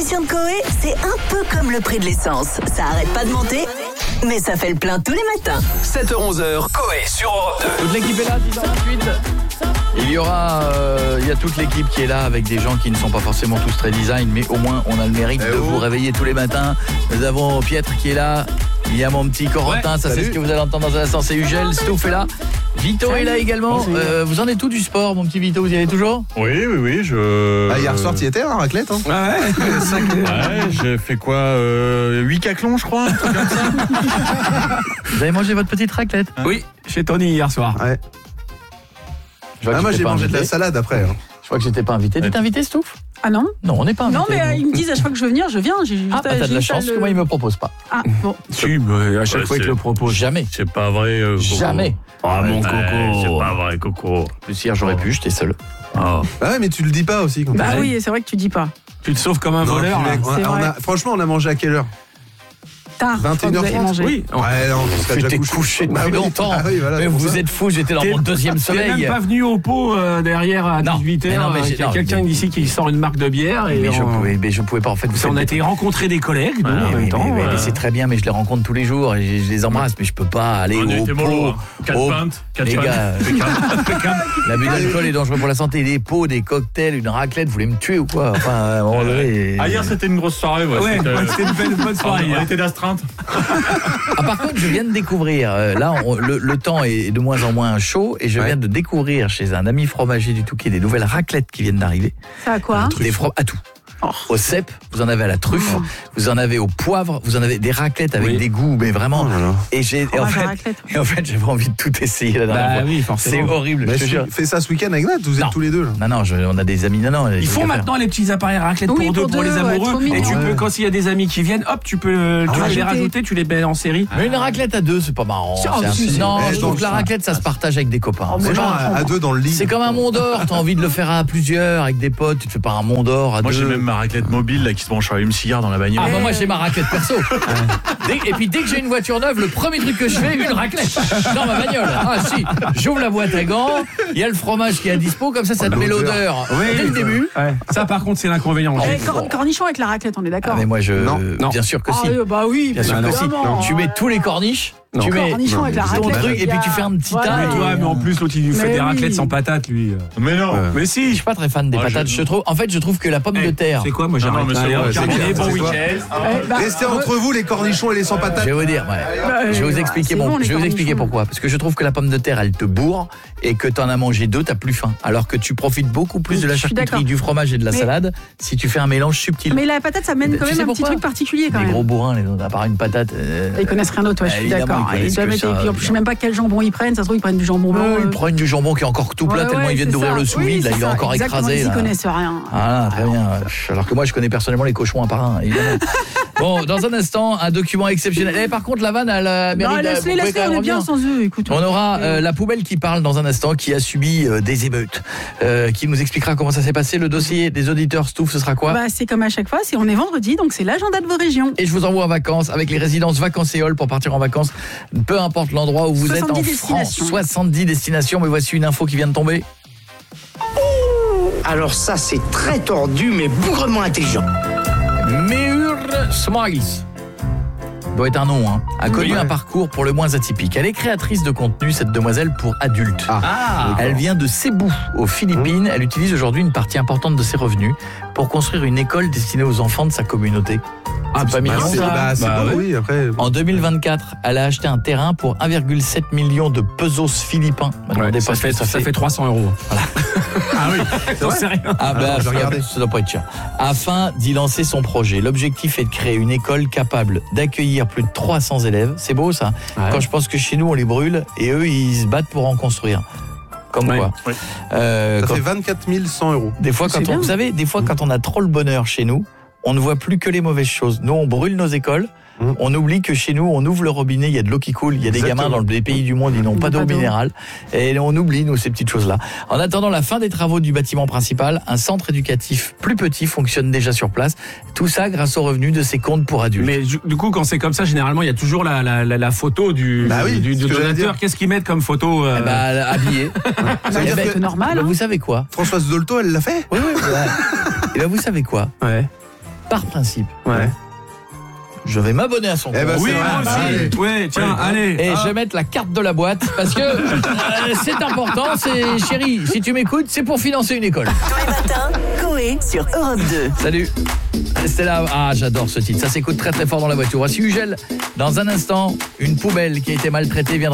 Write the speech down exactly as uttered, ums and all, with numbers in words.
l'émission de Coé, c'est un peu comme le prix de l'essence. Ça arrête pas de monter, mais ça fait le plein tous les matins. sept heures onze, Coé sur Europe deux. Toute l'équipe est là, dix heures vingt-huit. Il y aura, euh, il y a toute l'équipe qui est là avec des gens qui ne sont pas forcément tous très design, mais au moins on a le mérite eh de oh. vous réveiller tous les matins. Nous avons Pietre qui est là. Il y a mon petit Corentin, ouais, ça salut. c'est ce que vous allez entendre dans un instant, c'est Ugel, Stouff est là. Vito salut. Est là également. Euh, vous en êtes tout du sport, mon petit Vito, vous y allez toujours? Oui, oui, oui, je... Ah, hier soir, tu y étais, hein, raclette, hein. Ouais, ouais, j'ai fait quoi euh, huit caclons, je crois, un truc comme ça. Vous avez mangé votre petite raclette? Oui, chez Tony hier soir. Ouais. Ah, moi j'ai mangé invité. de la salade après. Hein. Je crois que j'étais pas invité. Tu es invité, Stouff? Ah non? Non, on n'est pas invité. Non, mais euh, ils me disent à chaque fois que je veux venir, je viens. J'ai ah, bah, t'as de la chance, le... que moi, ils me proposent pas. Ah, bon. Si, mais à chaque ouais, fois qu'ils le proposent. Jamais. C'est pas vrai, euh, Coco. Jamais. Ah, mon Coco. Ouais, c'est pas vrai, Coco. Plus hier, j'aurais pu, j'étais seul. Oh. Ah ouais, mais tu le dis pas aussi. Quand bah oui, c'est vrai que tu dis pas. Tu te sauves comme un non, voleur. Mec, on, on a, franchement, on a mangé à quelle heure? Tard. vingt et une heures trente. Oui. Ouais, non, tu t'es couché depuis longtemps. Ah oui, voilà, mais vous ça. Êtes fous, j'étais dans mon deuxième sommeil. T'es même pas venu au pot euh, derrière à dix-huit heures. Il y a quelqu'un d'ici qui sort une marque de bière. Et mais, on... je pouvais, mais je pouvais pas en fait. Vous on a été rencontrer des collègues ah, en oui, même temps. Mais, euh... mais c'est très bien, mais je les rencontre tous les jours et je les embrasse, mais je peux pas aller on au pot. quatre pintes, quatre les gars, l'abus d'alcool est dangereux pour la santé. Les pots, des cocktails, une raclette, vous voulez me tuer ou quoi? Enfin, ah hier c'était une grosse soirée. Ouais, c'était une belle bonne soirée. On était d'astreinte. Par contre, je viens de découvrir, euh, là, on, le, le temps est de moins en moins chaud, et je ouais. viens de découvrir chez un ami fromager du Touquet des nouvelles raclettes qui viennent d'arriver. Ça à quoi? Des fro- à tout. Oh. Au cèpe, vous en avez à la truffe, oh. vous en avez au poivre, vous en avez des raclettes avec oui. des goûts, mais vraiment. Oh et j'ai, et en, fait, et en fait, j'avais envie de tout essayer la dernière bah, fois. Oui, forcément. C'est horrible. Mais je je fais ça ce week-end avec Nat, vous non. êtes tous les deux là. Non, non, je, on a des amis. Non, non. Ils font maintenant faire. Les petits appareils à raclette oui, pour, pour deux, pour les amoureux. Ouais, et tu peux, quand il y a des amis qui viennent, hop, tu peux, tu ah, peux les rajouter, tu les mets en série. Mais une raclette à deux, c'est pas marrant. Non, je trouve que la raclette, ça se partage avec des copains. À deux dans le lit. C'est comme un Mont d'Or. T'as envie de le faire à plusieurs avec des potes. Tu te fais pas un Mont d'Or à deux. Moi, j'ai même ma raclette mobile qui se branche à une cigare dans la bagnole. Ah bah moi j'ai ma raclette perso. Et puis dès que j'ai une voiture neuve, le premier truc que je fais, une raclette dans ma bagnole. Ah si, j'ouvre la boîte à gants, il y a le fromage qui est à dispo, comme ça ça te met l'odeur oui, dès le début. Ouais. Ça par contre c'est l'inconvénient. Eh, cor- cornichon avec la raclette, on est d'accord. Ah, mais moi je non, non. bien sûr que si. Ah, bah oui, bien sûr que si. Non. Tu mets tous les corniches. Non. Tu mets cornichon avec la ton raclette, truc et puis tu fais un petit tas. voilà. Mais toi, mais en plus l'autre il lui fait des raclettes sans patates lui. Mais non. Euh. Mais si. Je suis pas très fan des patates. Je trouve, en fait, je trouve que la pomme de terre. C'est quoi, moi j'arrête. Bon week-end. Restez entre vous les cornichons et les sans patates. Je vais vous dire, je vais vous expliquer bon, je vais vous expliquer pourquoi. Parce que je trouve que la pomme de terre, elle te bourre et que t'en as mangé deux, t'as plus faim. Alors que tu profites beaucoup plus de la charcuterie, du fromage et de la salade si tu fais un mélange subtil. Mais la patate, ça mène quand même un petit truc particulier quand même. Les gros bourrins, à part une patate. Ils connaissent rien d'autre, je suis d'accord. Je sais même pas quel jambon ils prennent, ça se trouve ils prennent du jambon blanc. Ils prennent du jambon qui est encore tout plat tellement ils viennent d'ouvrir le sous-vide, là il est encore écrasé. Ils connaissent rien. Ah très bien. Alors que moi je connais personnellement les cochons un par un, évidemment. Bon, dans un instant, un document exceptionnel. Et par contre, la vanne à la mairie. Non, laisse-les, laisse-les, on est bien sans eux, écoute. On aura euh, la poubelle qui parle dans un instant, qui a subi euh, des émeutes, euh, qui nous expliquera comment ça s'est passé. Le dossier des auditeurs Stouff, ce sera quoi? Bah, c'est comme à chaque fois, c'est on est vendredi, donc c'est l'agenda de vos régions. Et je vous envoie en vacances avec les résidences Vacancéol pour partir en vacances, peu importe l'endroit où vous êtes en France. soixante-dix destinations, mais voici une info qui vient de tomber. Alors ça, c'est très tordu, mais bougrement intelligent. Meur Smiles doit être un nom, hein, a connu oui, un parcours pour le moins atypique. Elle est créatrice de contenu, cette demoiselle, pour adultes. Ah, elle vient de Cebu, aux Philippines. Elle utilise aujourd'hui une partie importante de ses revenus pour construire une école destinée aux enfants de sa communauté. Ah, c'est pas mignon, bah, ça bah, c'est bah, beau, oui, après... En deux mille vingt-quatre, elle a acheté un terrain pour un virgule sept million de pesos philippins. Ouais, ça, fait, ça, ça fait trois cents euros. Voilà. Ah oui, ça c'est rien. Ah bah, je regardais. Ça doit pas être cher. Afin d'y lancer son projet, l'objectif est de créer une école capable d'accueillir plus de trois cents élèves. C'est beau ça. Ouais. Quand je pense que chez nous on les brûle et eux ils se battent pour en construire. Comme oui, quoi. Oui. Euh, ça quand... fait vingt-quatre mille cent euros. Des fois, quand on, vous savez, des fois, quand on a trop le bonheur chez nous, on ne voit plus que les mauvaises choses. Nous, on brûle nos écoles. Mmh. On oublie que chez nous, on ouvre le robinet, il y a de l'eau qui coule. Il y a Exactement. des gamins dans les pays du monde, ils n'ont pas d'eau minérale. Et on oublie, nous, ces petites choses-là. En attendant la fin des travaux du bâtiment principal, un centre éducatif plus petit fonctionne déjà sur place. Tout ça grâce aux revenus de ces comptes pour adultes. Mais du coup, quand c'est comme ça, généralement, il y a toujours la, la, la, la photo du, bah oui, du, du donateur. Qu'est-ce qu'ils mettent comme photo euh... eh bah, habillé. C'est bah, que... normal. Bah, hein. vous savez quoi? Françoise Dolto, elle l'a fait? Oui, oui. Et bah, vous savez quoi? Ouais. par principe, ouais. je vais m'abonner à son compte. Eh ben, oui, moi aussi. Oui, tiens, oui. allez. Et ah. je vais mettre la carte de la boîte parce que euh, c'est important. C'est chérie, si tu m'écoutes, c'est pour financer une école. Tous les matins, Coé sur Europe deux. Salut. Stella, ah j'adore ce titre. Ça s'écoute très très fort dans la voiture. Voici Ugel. Dans un instant, une poubelle qui a été maltraitée viendra.